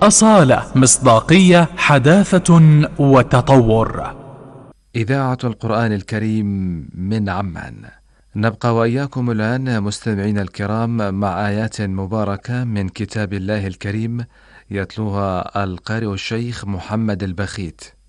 أصالة، مصداقية، حداثة وتطور. إذاعة القرآن الكريم من عمان. نبقى وإياكم الآن مستمعين الكرام مع آيات مباركة من كتاب الله الكريم، يتلوها القارئ الشيخ محمد البخيت.